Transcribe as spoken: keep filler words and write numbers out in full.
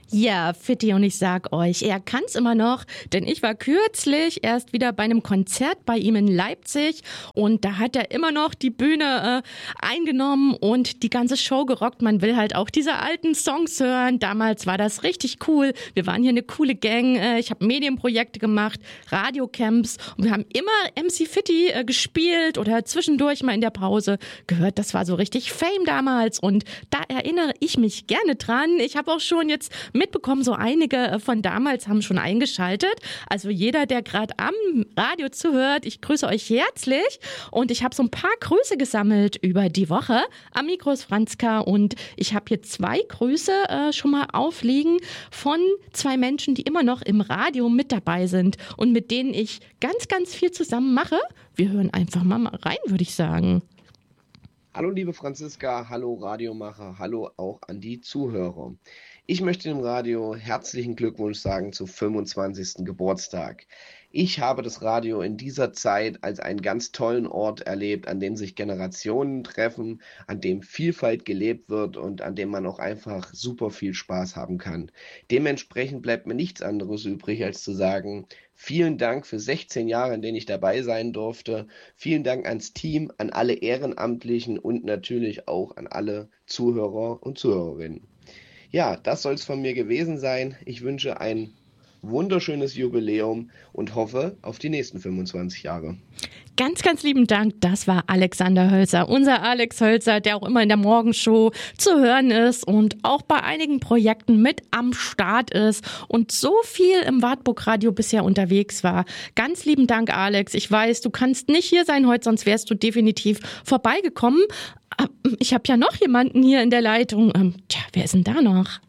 Ja, Fitti, und ich sag euch, er kann's immer noch, denn ich war kürzlich erst wieder bei einem Konzert bei ihm in Leipzig und da hat er immer noch die Bühne äh, eingenommen und die ganze Show gerockt. Man will halt auch diese alten Songs hören. Damals war das richtig cool. Wir waren hier eine coole Gang. Äh, ich habe Medienprojekte gemacht, Radiocamps und wir haben immer M C Fitti äh, gespielt oder zwischendurch mal in der Pause gehört. Das war so richtig Fame damals und da erinnere ich mich gerne dran. Ich habe auch schon jetzt mitbekommen, so einige von damals haben schon eingeschaltet. Also jeder, der gerade am Radio zuhört, ich grüße euch herzlich und ich habe so ein paar Grüße gesammelt über die Woche. Am Mikro ist Franziska und ich habe hier zwei Grüße äh, schon mal aufliegen von zwei Menschen, die immer noch im Radio mit dabei sind und mit denen ich ganz, ganz viel zusammen mache. Wir hören einfach mal rein, würde ich sagen. Hallo liebe Franziska, hallo Radiomacher, hallo auch an die Zuhörer. Ich möchte dem Radio herzlichen Glückwunsch sagen zu fünfundzwanzigsten Geburtstag. Ich habe das Radio in dieser Zeit als einen ganz tollen Ort erlebt, an dem sich Generationen treffen, an dem Vielfalt gelebt wird und an dem man auch einfach super viel Spaß haben kann. Dementsprechend bleibt mir nichts anderes übrig, als zu sagen, vielen Dank für sechzehn Jahre, in denen ich dabei sein durfte. Vielen Dank ans Team, an alle Ehrenamtlichen und natürlich auch an alle Zuhörer und Zuhörerinnen. Ja, das soll es von mir gewesen sein. Ich wünsche ein wunderschönes Jubiläum und hoffe auf die nächsten fünfundzwanzig Jahre. Ganz, ganz lieben Dank. Das war Alexander Hölzer, unser Alex Hölzer, der auch immer in der Morgenshow zu hören ist und auch bei einigen Projekten mit am Start ist und so viel im Wartburg-Radio bisher unterwegs war. Ganz lieben Dank, Alex. Ich weiß, du kannst nicht hier sein heute, sonst wärst du definitiv vorbeigekommen. Ich habe ja noch jemanden hier in der Leitung. Ähm, tja, wer ist denn da noch?